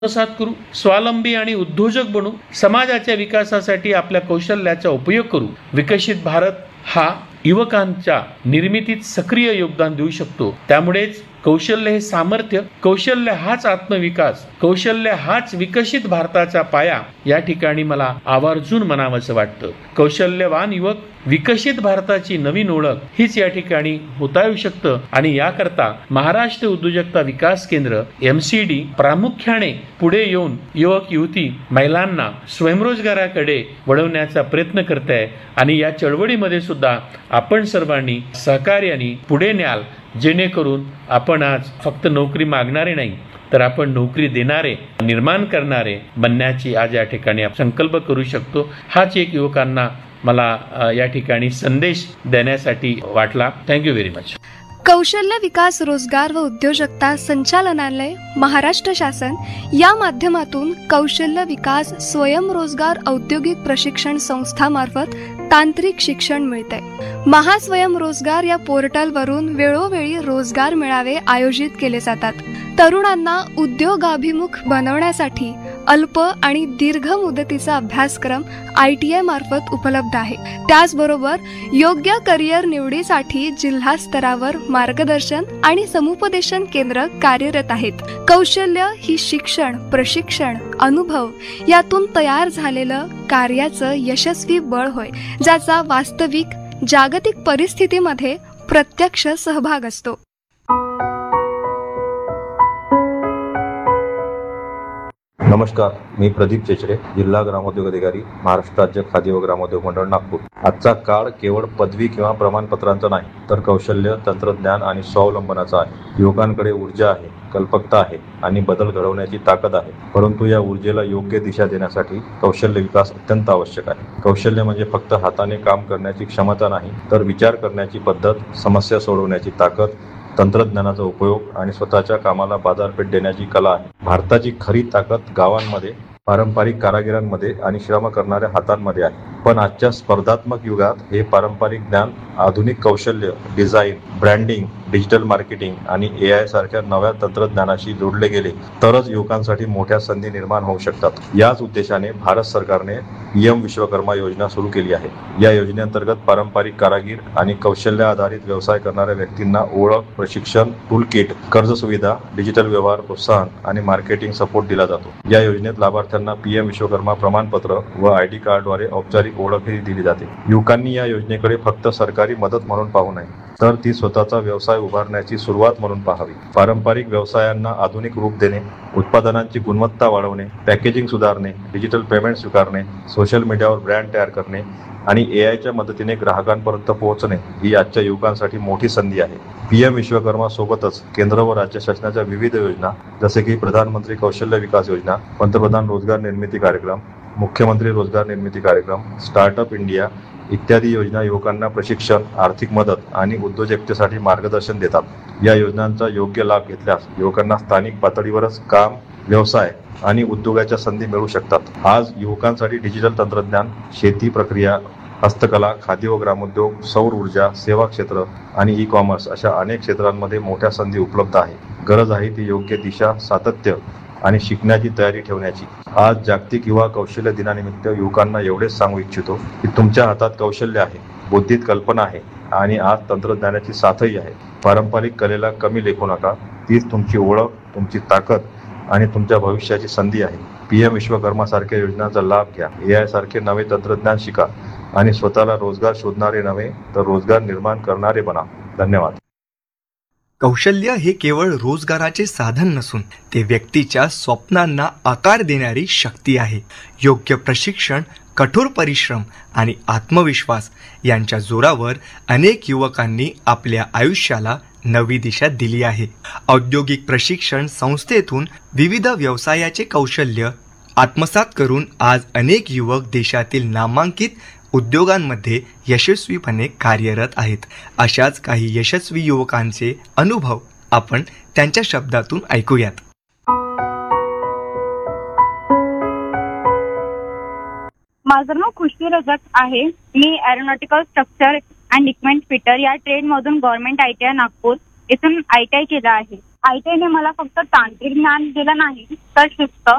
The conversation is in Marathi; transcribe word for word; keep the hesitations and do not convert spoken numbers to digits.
आत्मसात करू, स्वावलंबी आणि उद्योजक बनू, समाजाच्या विकासासाठी आपल्या कौशल्याचा उपयोग करू. विकसित भारत हा युवकांच्या निर्मितीत सक्रिय योगदान देऊ शकतो. त्यामुळेच कौशल्य हे सामर्थ्य, कौशल्य हाच आत्मविकास, कौशल्य हाच विकसित भारताचा पाया या ठिकाणी मला आवर्जून म्हणावंसं वाटतं. कौशल्यवान युवक विकसित भारताची नवीन ओळख हीच या ठिकाणी होता येऊ शकतं. आणि याकरता महाराष्ट्र उद्योजकता विकास केंद्र एम सी डी प्रामुख्याने पुढे येऊन युवक युवती महिलांना स्वयंरोजगाराकडे वळवण्याचा प्रयत्न करत आहे. आणि या चळवळीमध्ये सुद्धा आपण सर्वांनी सहकार्याने पुढे न्याल, जेणेकरून आपण आज फक्त नोकरी मागणारे नाही तर आपण नोकरी देणारे, निर्माण करणारे बनण्याची आज या ठिकाणी संकल्प करू शकतो. हाच एक युवकांना मला या ठिकाणी संदेश देण्यासाठी वाटला. Thank you very much. कौशल्य विकास रोजगार व उद्योजकता संचालनालय महाराष्ट्र शासन या माध्यमातून कौशल्य विकास स्वयंरोजगार औद्योगिक प्रशिक्षण संस्थामार्फत तांत्रिक शिक्षण मिळते. महास्वयंरोजगार या पोर्टलवरून वेळोवेळी रोजगार मेळावे आयोजित केले जातात. तरुणांना उद्योगाभिमुख बनवण्यासाठी अल्प आणि दीर्घ मुदतीचा अभ्यासक्रम आय टी आय मार्फत उपलब्ध आहे. त्याचबरोबर योग्य करिअर निवडीसाठी जिल्हा स्तरावर मार्गदर्शन आणि समुपदेशन केंद्र कार्यरत आहेत. कौशल्य ही शिक्षण, प्रशिक्षण, अनुभव यातून तयार झालेलं कार्याचं यशस्वी बळ होय, ज्याचा वास्तविक जागतिक परिस्थितीमध्ये प्रत्यक्ष सहभाग असतो. नमस्कार, मी प्रदीप चेचरे, जिल्हा ग्रामोद्योग अधिकारी, महाराष्ट्र राज्य खादी व ग्रामोद्योग मंडळ, नागपूर. आजचा काळ केवळ पदवी किंवा प्रमाणपत्रांचा नाही, तर कौशल्य, तंत्रज्ञान आणि स्वावलंबनाचा आहे. युवकांकडे ऊर्जा आहे, कल्पकता आहे आणि बदल घडवण्याची ताकद आहे. परंतु या ऊर्जेला योग्य दिशा देण्यासाठी कौशल्य विकास अत्यंत आवश्यक आहे. कौशल्य म्हणजे फक्त हाताने काम करण्याची क्षमता नाही, तर विचार करण्याची पद्धत, समस्या सोडवण्याची ताकद, तंत्रज्ञानाचा उपयोग आणि स्वतःच्या कामाला बाजारपेठ देण्याची कला आहे. भारताची खरी ताकद गावांमध्ये, पारंपरिक कारागिरांमध्ये आणि श्रम करणाऱ्या हातांमध्ये आहे. पण आजच्या स्पर्धात्मक युगात हे पारंपरिक ज्ञान आधुनिक कौशल्य, डिझाईन, ब्रँडिंग, डिजिटल मार्केटिंग आणि ए आय सारख्या नव्या तंत्रज्ञानाशी जोडले गेले तरच युवकांसाठी मोठ्या संधी निर्माण होऊ शकतात. याच उद्देशाने भारत सरकारने पी एम विश्वकर्मा योजना सुरू केली आहे. या योजनेअंतर्गत पारंपरिक कारागीर आणि कौशल्य आधारित व्यवसाय करणाऱ्या व्यक्तींना ओळख, प्रशिक्षण, टूल किट, कर्ज सुविधा, डिजिटल व्यवहार प्रोत्साहन आणि मार्केटिंग सपोर्ट दिला जातो. या योजनेत लाभार्थ्यांना पी एम विश्वकर्मा प्रमाणपत्र व आय डी कार्डद्वारे औपचारिक ओळखही दिली जाते. युवकांनी या योजनेकडे फक्त सरकारी मदत म्हणून पाहू नये, तर ती स्वतःचा व्यवसाय उभारण्याची सुरुवात म्हणून पाहावी. पारंपरिक व्यवसायांना आधुनिक रूप देणे, उत्पादनांची गुणवत्ता वाढवणे, पॅकेजिंग सुधारणे, डिजिटल पेमेंट स्वीकारणे, सोशल मीडियावर ब्रँड तयार करणे आणि ए आयच्या मदतीने ग्राहकांपर्यंत पोहोचणे ही आजच्या युवकांसाठी मोठी संधी आहे. पी एम विश्वकर्मा सोबतच केंद्र व राज्य शासनाच्या विविध योजना जसे की प्रधानमंत्री कौशल्य विकास योजना, पंतप्रधान रोजगार निर्मिती कार्यक्रम, मुख्यमंत्री रोजगार निर्मिती कार्यक्रम, स्टार्टअप इंडिया इत्यादी योजना युवकांना प्रशिक्षण, आर्थिक मदत आणि उद्योजकतेसाठी मार्गदर्शन देतात. या योजनांचा योग्य लाभ घेतल्यास युवकांना स्थानिक पातळीवरच काम, व्यवसाय आणि उद्योगाच्या संधी मिळू शकतात. आज युवकांसाठी डिजिटल तंत्रज्ञान, शेती प्रक्रिया, हस्तकला, खादी व ग्रामोद्योग, सौर ऊर्जा, सेवा क्षेत्र आणि ई कॉमर्स अशा अनेक क्षेत्रांमध्ये मोठ्या संधी उपलब्ध आहे. गरज आहे ती योग्य दिशा, सातत्य आणि शिकण्याची तयारी ठेवण्याची. आज जागतिक युवा कौशल्य दिनानिमित्त युवकांना एवढेच सांगू इच्छितो की तुमच्या हातात कौशल्य आहे, बुद्धीत कल्पना आहे आणि आज तंत्रज्ञानाची साथही आहे. पारंपरिक कलेला कमी लेखू नका. तीच तुमची ओळख, तुमची ताकद आणि तुमच्या भविष्याची संधी आहे. पी एम विश्वकर्मा सारख्या योजनांचा लाभ घ्या. ए आय सारखे नवे तंत्रज्ञान शिका आणि स्वतःला रोजगार शोधणारे नव्हे तर रोजगार निर्माण करणारे बना. धन्यवाद. कौशल्य हे केवळ रोजगाराचे साधन नसून ते व्यक्तीच्या स्वप्नांना आकार देणारी शक्ती आहे. योग्य प्रशिक्षण, कठोर परिश्रम आणि आत्मविश्वास यांच्या जोरावर अनेक युवकांनी आपल्या आयुष्याला नवी दिशा दिली आहे. औद्योगिक प्रशिक्षण संस्थेतून विविध व्यवसायाचे कौशल्य आत्मसात करून आज अनेक युवक देशातील नामांकित उद्योगांमध्ये यशस्वीपणे कार्यरत आहेत. अशाच काही यशस्वी युवकांचे अनुभव आपण त्यांच्या शब्दातून ऐकूयात. माझं नाव खुशी रजक आहे. मी aeronautical structure and equipment fitter या ट्रेड मधून government I T I Nagpur इथून आय टी आय केलं आहे. आय टी आयने मला फक्त तांत्रिक ज्ञान दिलं नाही तर शिस्त